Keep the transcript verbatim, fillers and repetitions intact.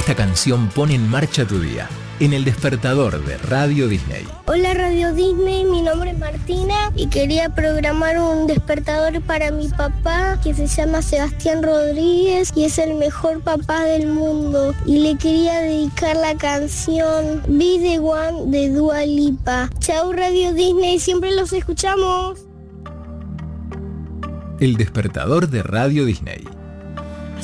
Esta canción pone en marcha tu día en el despertador de Radio Disney. Hola Radio Disney, mi nombre es Martina y quería programar un despertador para mi papá que se llama Sebastián Rodríguez y es el mejor papá del mundo. Y le quería dedicar la canción Be the One de Dua Lipa. Chau Radio Disney, siempre los escuchamos. El despertador de Radio Disney.